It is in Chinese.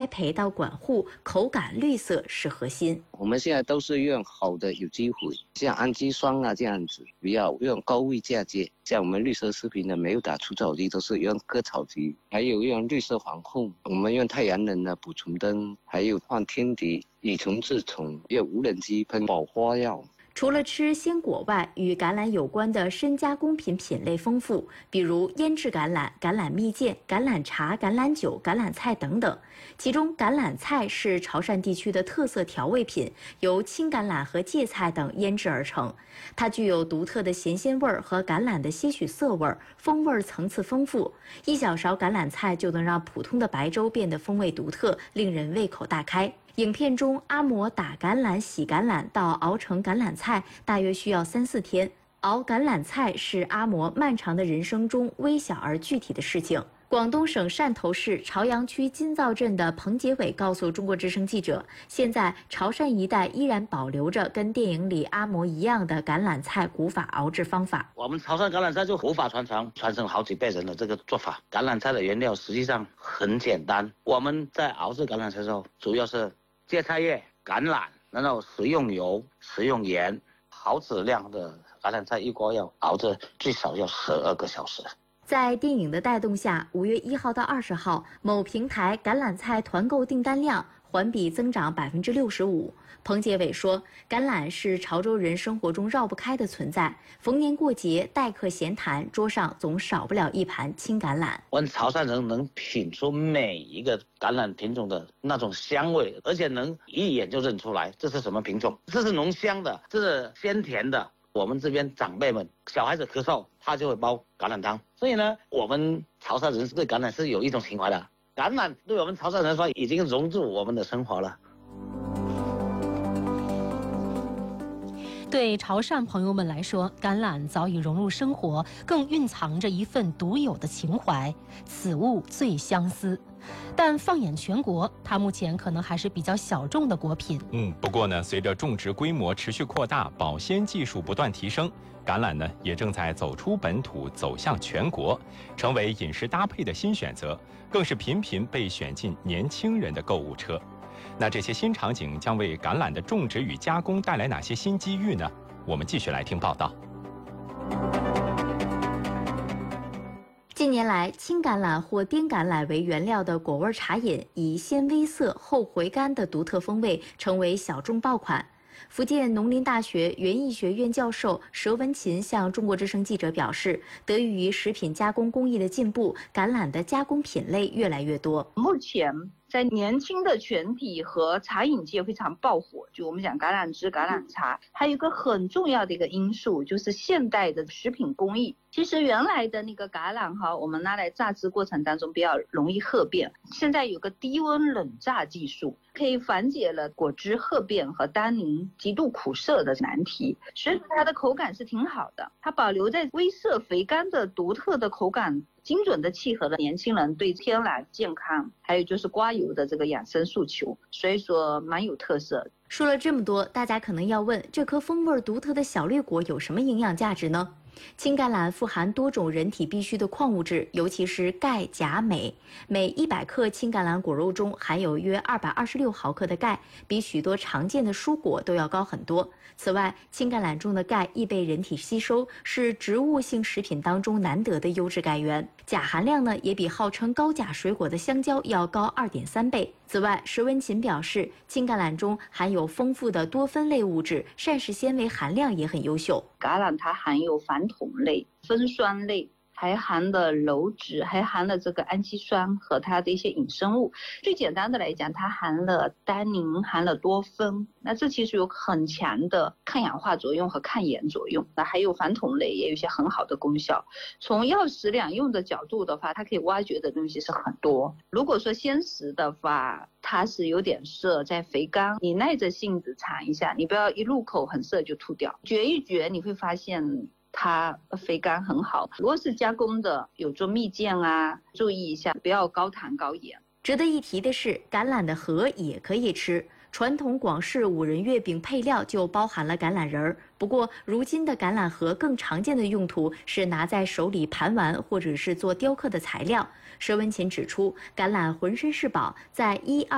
培到管护，口感绿色是核心。 我们现在都是用好的有机肥，像氨基酸啊这样子，不要用高位嫁接。像我们绿色食品呢，没有打除草剂，都是用割草机，还有用绿色防控，我们用太阳能的捕虫灯，还有放天敌，以虫治虫，用无人机喷保花药。 除了吃鲜果外，与橄榄有关的深加工品品类丰富，比如腌制橄榄、橄榄蜜饯、橄榄茶、橄榄酒、橄榄菜等等。其中，橄榄菜是潮汕地区的特色调味品，由青橄榄和芥菜等腌制而成。它具有独特的咸鲜味儿和橄榄的些许涩味，风味层次丰富。一小勺橄榄菜就能让普通的白粥变得风味独特，令人胃口大开。影片中，阿嬷打橄榄、洗橄榄到熬成橄榄菜，大约需要3-4天。熬橄榄菜是阿嬷漫长的人生中微小而具体的事情。广东省汕头市潮阳区金灶镇的彭杰伟告诉中国之声记者，现在潮汕一带依然保留着跟电影里阿嬷一样的橄榄菜古法熬制方法。 我们潮汕橄榄菜就古法传承了好几辈人的这个做法。橄榄菜的原料实际上很简单，我们在熬制橄榄菜的时候，主要是芥菜叶、橄榄，然后食用油、食用盐，好质量的橄榄菜一锅要熬制最少要12个小时。 在电影的带动下，5月1号到20号，某平台橄榄菜团购订单量环比增长65%。彭杰伟说，橄榄是潮州人生活中绕不开的存在，逢年过节、待客闲谈，桌上总少不了一盘青橄榄。 我们潮汕人能品出每一个橄榄品种的那种香味，而且能一眼就认出来这是什么品种，这是浓香的，这是鲜甜的。我们这边长辈们，小孩子咳嗽，他就会煲橄榄汤。所以呢，我们潮汕人对橄榄是有一种情怀的。橄榄对我们潮汕人来说，已经融入我们的生活了。 对潮汕朋友们来说，橄榄早已融入生活，更蕴藏着一份独有的情怀，此物最相思。但放眼全国，它目前可能还是比较小众的果品。 不过呢，随着种植规模持续扩大，保鲜技术不断提升，橄榄呢也正在走出本土，走向全国，成为饮食搭配的新选择，更是频频被选进年轻人的购物车。那这些新场景将为橄榄的种植与加工带来哪些新机遇呢？我们继续来听报道。 近年来，青橄榄或滇橄榄为原料的果味茶饮，以鲜微涩后回甘的独特风味，成为小众爆款。福建农林大学园艺学院教授佘文琴向中国之声记者表示，得益于食品加工工艺的进步，橄榄的加工品类越来越多。 目前在年轻的群体和茶饮界非常爆火，就我们讲橄榄汁、橄榄茶，还有一个很重要的一个因素就是现代的食品工艺。其实原来的那个橄榄我们拿来榨汁过程当中比较容易褐变，现在有个低温冷榨技术，可以缓解了果汁褐变和单宁极度苦涩的难题，所以它的口感是挺好的，它保留在微涩肥甘的独特的口感，精准的契合了年轻人对天然健康还有就是刮油的这个养生诉求，所以说蛮有特色。 说了这么多，大家可能要问，这颗风味独特的小绿果有什么营养价值呢？青橄榄富含多种人体必需的矿物质，尤其是钙、钾、镁。每100克青橄榄果肉中含有约226毫克的钙，比许多常见的蔬果都要高很多。此外，青橄榄中的钙易被人体吸收，是植物性食品当中难得的优质钙源。钾含量呢，也比号称高钾水果的香蕉要高2.3倍。此外，佘文琴表示，青橄榄中含有丰富的多酚类物质，膳食纤维含量也很优秀。 橄榄它含有矾酮类、酚酸类，还含了鞣质，还含了这个氨基酸和它的一些衍生物。最简单的来讲，它含了单宁，含了多酚，那这其实有很强的抗氧化作用和抗炎作用。那还有矾酮类也有一些很好的功效。从药食两用的角度的话，它可以挖掘的东西是很多。如果说鲜食的话，它是有点涩，在肥甘，你耐着性子尝一下，你不要一入口很涩就吐掉，嚼一嚼你会发现它肥甘很好。如果是加工的，有做蜜饯啊，注意一下不要高糖高盐。 值得一提的是，橄榄的核也可以吃。传统广式五仁月饼配料就包含了橄榄仁儿，不过如今的橄榄核更常见的用途是拿在手里盘玩，或者是做雕刻的材料。佘文琴指出，橄榄浑身是宝，在1、2